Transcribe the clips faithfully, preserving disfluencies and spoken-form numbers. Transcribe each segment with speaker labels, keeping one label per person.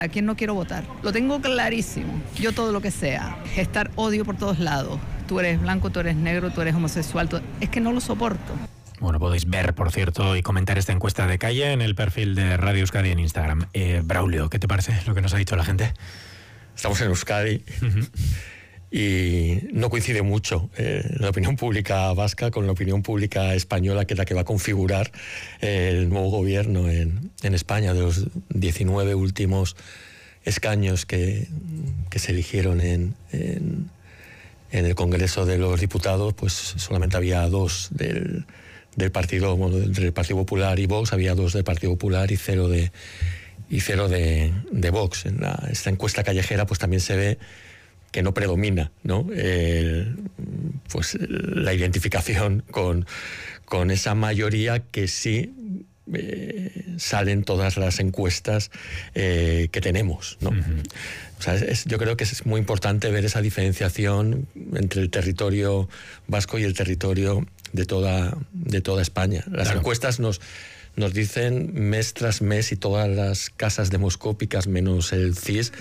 Speaker 1: ¿A quién no quiero votar? Lo tengo clarísimo. Yo todo lo que sea. Gestar odio por todos lados. Tú eres blanco, tú eres negro, tú eres homosexual. Tú... Es que no lo soporto.
Speaker 2: Bueno, podéis ver, por cierto, y comentar esta encuesta de calle en el perfil de Radio Euskadi en Instagram. Eh, Braulio, ¿qué te parece lo que nos ha dicho la gente?
Speaker 3: Estamos en Euskadi uh-huh. y no coincide mucho eh, la opinión pública vasca con la opinión pública española, que es la que va a configurar eh, el nuevo gobierno en, en España. De los diecinueve últimos escaños que, que se eligieron en, en, en el Congreso de los Diputados, pues solamente había dos del, del, partido, bueno, del Partido Popular y Vox, había dos del Partido Popular y cero de, y cero de, de Vox. En la, esta encuesta callejera pues también se ve que no predomina, ¿no? El, pues la identificación con, con esa mayoría que sí eh, salen todas las encuestas eh, que tenemos, ¿no? Uh-huh. O sea, es, yo creo que es muy importante ver esa diferenciación entre el territorio vasco y el territorio de toda, de toda España. Las claro. encuestas nos, nos dicen mes tras mes, y todas las casas demoscópicas menos el C I S,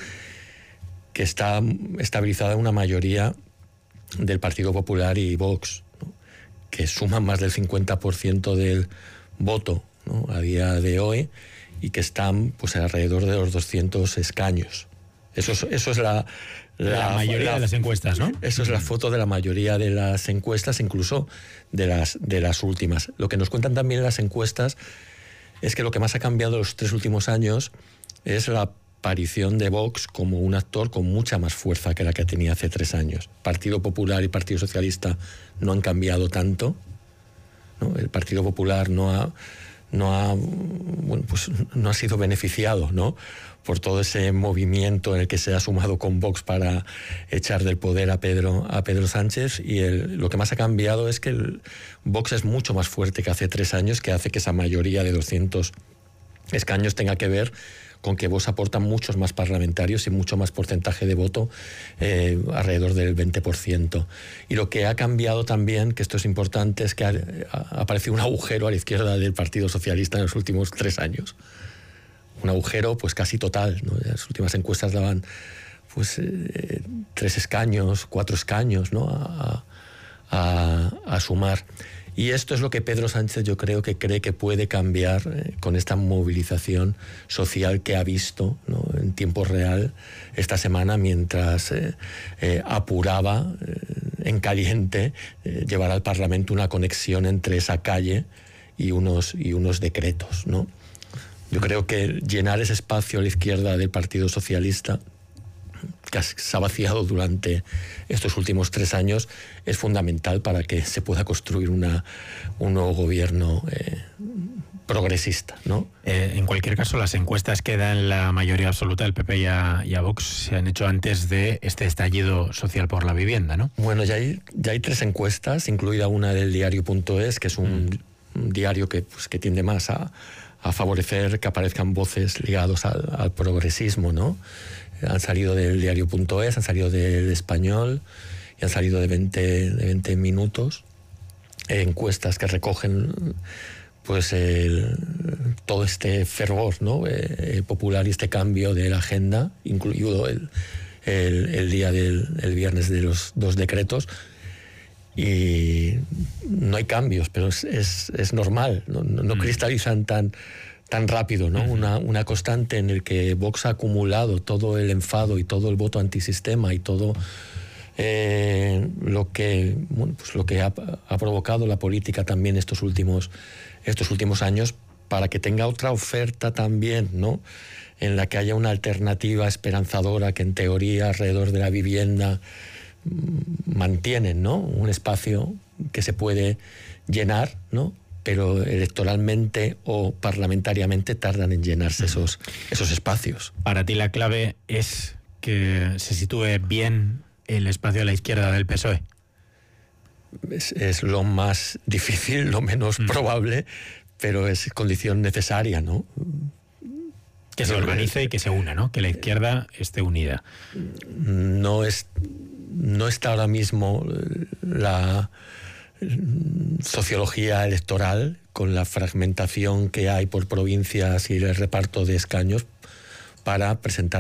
Speaker 3: que está estabilizada una mayoría del Partido Popular y Vox, ¿no? Que suman más del cincuenta por ciento del voto, ¿no? A día de hoy, y que están pues alrededor de los doscientos escaños. Eso es, eso es la,
Speaker 2: la, la mayoría la, de las encuestas, ¿no?
Speaker 3: Eso es la foto de la mayoría de las encuestas, incluso de las, de las últimas. Lo que nos cuentan también las encuestas es que lo que más ha cambiado los tres últimos años es la aparición de Vox como un actor con mucha más fuerza que la que tenía hace tres años. Partido Popular y Partido Socialista no han cambiado tanto, ¿no? El Partido Popular no ha, no ha, bueno, pues no ha sido beneficiado, ¿no? por todo ese movimiento en el que se ha sumado con Vox para echar del poder a Pedro, a Pedro Sánchez, y el, lo que más ha cambiado es que el Vox es mucho más fuerte que hace tres años, que hace que esa mayoría de doscientos escaños tenga que ver con que Vox aporta muchos más parlamentarios y mucho más porcentaje de voto, eh, alrededor del veinte por ciento. Y lo que ha cambiado también, que esto es importante, es que ha, ha aparecido un agujero a la izquierda del Partido Socialista en los últimos tres años. Un agujero pues casi total, ¿no? Las últimas encuestas daban pues eh, tres escaños, cuatro escaños, ¿no? a, a, a sumar. Y esto es lo que Pedro Sánchez, yo creo que cree que puede cambiar eh, con esta movilización social que ha visto, ¿no? en tiempo real esta semana, mientras eh, eh, apuraba eh, en caliente eh, llevar al Parlamento una conexión entre esa calle y unos, y unos decretos, ¿no? Yo creo que llenar ese espacio a la izquierda del Partido Socialista, que se ha vaciado durante estos últimos tres años, es fundamental para que se pueda construir una, un nuevo gobierno eh, progresista, ¿no?
Speaker 2: Eh, en cualquier caso, las encuestas que dan la mayoría absoluta del P P y a, y a Vox se han hecho antes de este estallido social por la vivienda, ¿no?
Speaker 3: Bueno, ya hay, ya hay tres encuestas, incluida una del diario punto es, que es un, mm. un diario que, pues, que tiende más a, a favorecer que aparezcan voces ligados al, al progresismo, ¿no? Han salido del diario punto es, han salido del Español y han salido de veinte, de veinte minutos, eh, encuestas que recogen pues el, todo este fervor, ¿no? eh, popular y este cambio de la agenda, incluido el, el, el día del el viernes de los dos decretos. Y no hay cambios, pero es, es, es normal, no, no, no mm. cristalizan tan... tan rápido, ¿no? Uh-huh. Una, una constante en el que Vox ha acumulado todo el enfado y todo el voto antisistema y todo eh, lo que, bueno, pues lo que ha, ha provocado la política también estos últimos, estos últimos años, para que tenga otra oferta también, ¿no? En la que haya una alternativa esperanzadora que en teoría alrededor de la vivienda mantienen, ¿no? Un espacio que se puede llenar, ¿no? Pero electoralmente o parlamentariamente tardan en llenarse esos, esos espacios.
Speaker 2: Para ti la clave es que se sitúe bien el espacio a la izquierda del P S O E.
Speaker 3: Es, es lo más difícil, lo menos mm. probable, pero es condición necesaria, ¿no?
Speaker 2: Que se organice y que se una, ¿no? Que la izquierda esté unida.
Speaker 3: No, es, no está ahora mismo la... sociología electoral, con la fragmentación que hay por provincias y el reparto de escaños, para presentar